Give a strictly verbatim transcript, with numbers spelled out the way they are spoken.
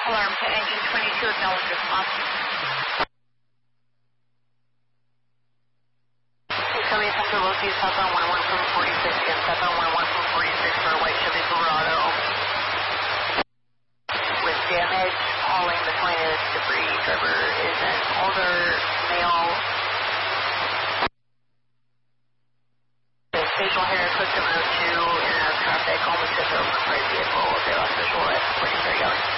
Alarm to engine twenty-two, acknowledge response. Coming from the Loki, southbound one one from forty-six, and southbound one one from forty-six for a white Chevy Silverado. With damage, hauling miscellaneous debris. Driver is an older male. With facial hair, close to one oh two, in and out of traffic, almost hit the open vehicle. They lost visual at forty-three yard.